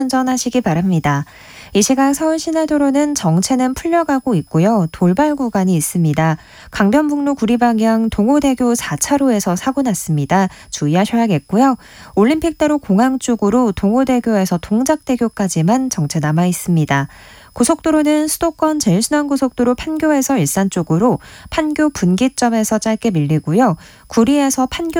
운전하시기 바랍니다. 이 시각 서울 시내도로는 정체는 풀려가고 있고요. 돌발 구간이 있습니다. 강변북로 구리 방향 동호대교 4차로에서 사고 났습니다. 주의하셔야겠고요. 올림픽대로 공항 쪽으로 동호대교에서 동작대교까지만 정체 남아 있습니다. 고속도로는 수도권 제일순환고속도로 판교에서 일산 쪽으로 판교 분기점에서 짧게 밀리고요. 구리에서 판교